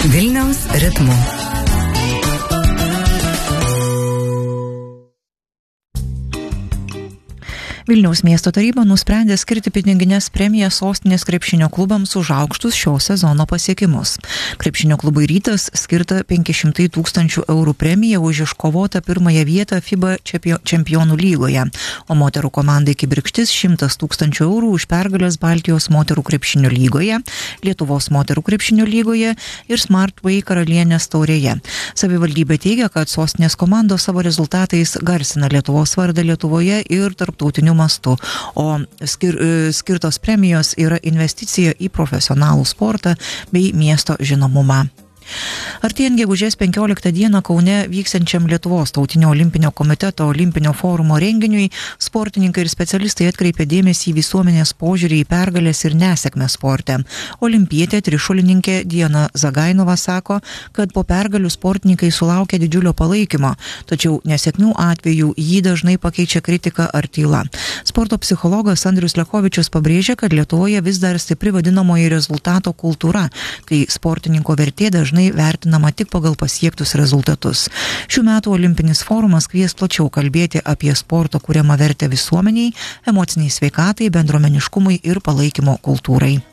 Vilniaus ritmu. Vilniaus miesto taryba nusprendė skirti piniginės premijas sostinės krepšinio klubams už aukštus šio sezono pasiekimus. Krepšinio klubui Rytas skirta 500 000 eurų premija už iškovotą pirmąją vietą FIBA čempionų lygoje, o moterų komandai Kibirkštis 100 000 eurų už pergalės Baltijos moterų krepšinio lygoje, Lietuvos moterų krepšinio lygoje ir Smartway karalienės taurėje. Savivaldybė teigia, kad sostinės komandos savo rezultatais garsina Lietuvos vardą Lietuvoje ir tarptautiniu mastu, o skirtos premijos yra investicija į profesionalų sportą bei miesto žinomumą. Artėjant gegužės 15 dieną Kaune vyksiančiam Lietuvos tautinio olimpinio komiteto olimpinio forumo renginiui sportininkai ir specialistai atkreipė dėmesį į visuomenės požiūrį į pergalės ir nesėkmės sporte. Olimpietė trišuolininkė Diana Zagainova sako, kad po pergalių sportininkai sulaukia didžiulio palaikymo, tačiau nesėkmių atveju jį dažnai pakeičia kritika ar tyla. Sporto psichologas Andrius Lechovičius pabrėžia, kad Lietuvoje vis dar stipri vadinamoji rezultato kultūra, kai sportininko vertė dažnai vertinama tik pagal pasiektus rezultatus. Šių metų olimpinis forumas kvies plačiau kalbėti apie sporto kuriamą vertę visuomeniai, emociniai sveikatai, bendruomeniškumui ir palaikymo kultūrai.